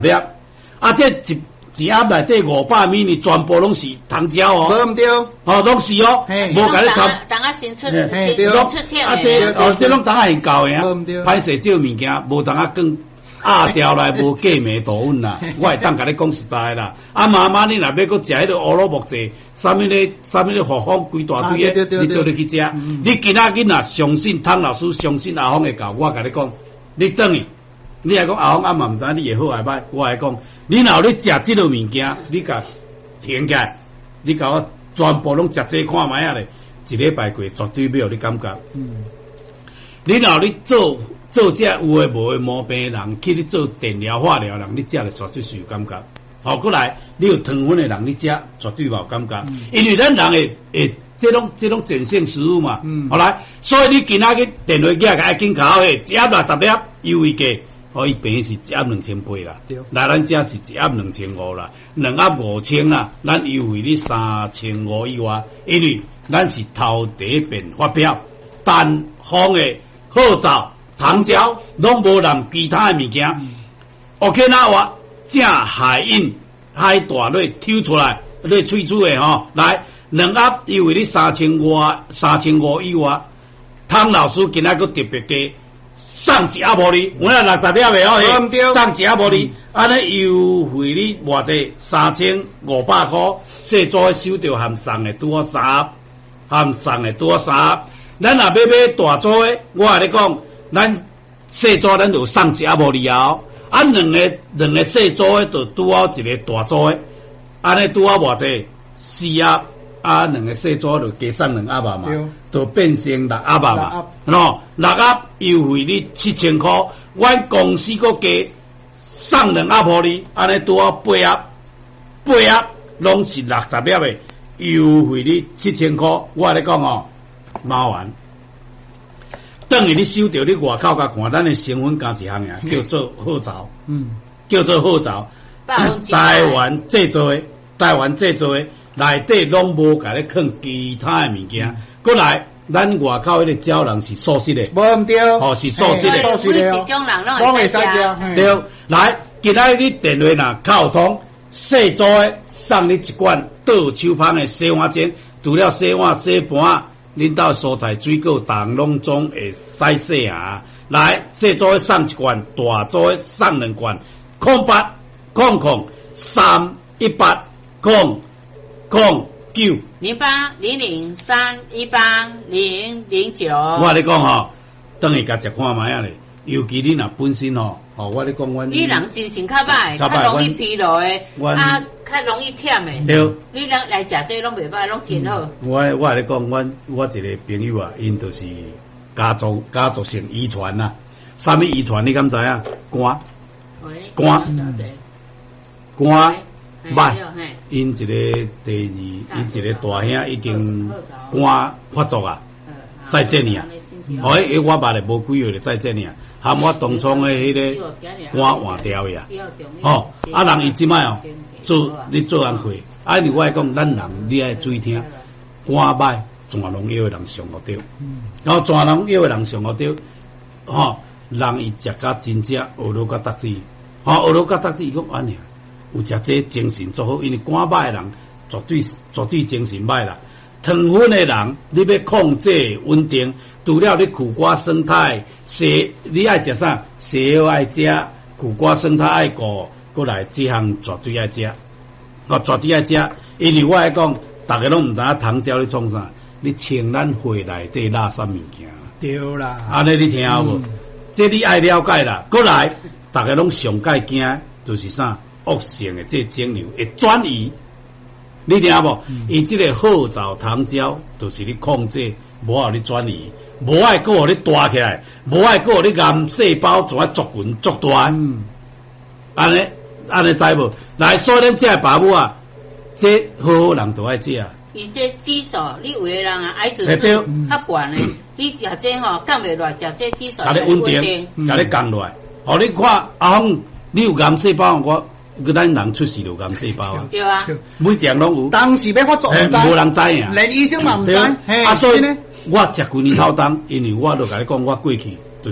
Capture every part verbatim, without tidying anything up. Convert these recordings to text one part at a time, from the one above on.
粒，啊，这一一盒内底五百米呢，全部拢是糖胶哦， 无毋对， 哦，拢是哦，无甲你偷， 等啊先出嘿对， 出钱啊，这哦，这拢等啊现搞的啊， 无毋对， 歹势这物件无等啊更压掉来，无过暝多稳啦，我会当甲你讲实在啦，啊，妈妈你若要搁食迄个乌鲁木齐，啥物咧，啥物咧复方规大堆诶，你做你去食，你今仔日若相信汤老师，相信阿峰会教，我甲你讲，你等于。你来讲阿峰阿嘛毋知你会好还歹，我来讲，你若咧食即个物件，你甲停起来，你甲我全部拢食这看卖啊咧，一礼拜过绝对要有你感觉。嗯，你若你做做这有诶无诶毛病诶人，去你做电疗化疗人，你食咧绝对是有感觉。好过来，你有糖分诶人，你食绝对无感觉，嗯、因为咱人诶诶，这种这种碱性食物嘛。嗯，好来，所以你今仔日电话寄个爱紧考诶，一盒六十粒优惠价。哦，伊平是一盒两千八啦，来咱这是一盒两千五啦，两盒五千啦，咱优惠你三千五以外，因为咱是头第一遍发票，单方的号召糖胶拢无人其他的物件。OK 那我正海印海大类抽出来，你喙齿的吼，来两盒优惠你三千五，三千五以外，汤老师今仔个特别加。送一盒互你，我那六十粒的哦，送一盒互你，安尼优惠你偌济三千五百块，细组收着含送的拄好三盒，含送的拄好三盒。咱若要买大组的，我甲你讲，咱细组咱就送一盒互你哦，啊两个两个细组的就拄好一个大组的，安尼拄好偌济四盒。啊，两个细组就加送两盒嘛，就变成六盒嘛，喏，六盒优惠你七千块，阮公司个加送两盒互你，安尼拄好八盒，八盒拢是六十粒的，优惠你七千块，我甲你讲哦，麻烦。等于你收到你外口甲看，咱的成分加一项呀，叫做号召，嗯，叫做号召，台湾制作的，台湾制作的。内底拢无甲你放其他诶物件，过来，咱外口迄个胶囊是素食的， 无毋对， 哦是素食的， 素食的，每一种人拢会使食。 对，来，今仔日你电话若靠通，细组诶送你一罐倒手芳诶洗碗巾，除了洗碗洗盘，恁兜蔬菜水果蛋拢总会使洗啊。来，细组诶送一罐，大组诶送两罐，空八空空三一八空。空九零八零零三一八零零九。 我甲你讲吼，等下甲食看卖啊咧，尤其你若本身吼，吼我咧讲阮。 你人精神较歹，较容易疲劳诶，啊，较容易忝诶。 对。 你人来食这拢袂歹，拢挺好。 我我甲你讲，阮我一个朋友啊，因就是家族家族性遗传呐，啥物遗传你敢知影？肝。肝。肝。歹，因一个第二，因一个大兄已经肝发作啊，再见你啊！哦，迄我捌咧无几月咧再见你啊，含我当初诶迄个肝换掉呀。哦，啊人伊即摆哦做你做安亏，啊因为我讲咱人你爱注意听，肝歹全农药诶人上好着，然后全农药诶人上好着，吼人伊食甲真正学落甲达子，吼学落甲达子伊讲安尼。有食这精神做好，因为肝歹诶人绝对绝对精神歹啦。糖分诶人，你要控制稳定，除了你苦瓜生态，西你爱食啥？西药爱食，苦瓜生态爱顾，过来这项绝对爱食，哦绝对爱食。因为我爱讲，大家拢毋知影糖胶咧创啥，你清咱血内底垃圾物件。 对啦， 安尼你听有无？这你爱了解啦。过来，大家拢上界惊就是啥？恶性的这肿瘤会转移，你听无？伊、嗯、这个号召糖胶，就是你控制，无互你转移，无爱搁互你大起来，无爱搁互你癌细胞做啊足群足大。嗯，安尼安尼知无？来，所以咱这爸母啊，这好好人都爱食啊。 伊这指数，你有诶人啊，癌指数较悬诶，你食这吼降袂落，食这指数，甲你稳定，甲你降落来。哦，你看阿峰，你有癌细胞，我。个咱人出事就癌细胞啊， 对啊， 每一样拢有。 当时要发作， 无人知影， 连医生嘛唔知。 啊，所以我食几年透当，因为我都甲你讲，我过去就是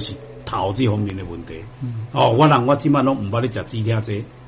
头这方面的问题。哦，我人我即摆拢毋捌咧食止痛剂。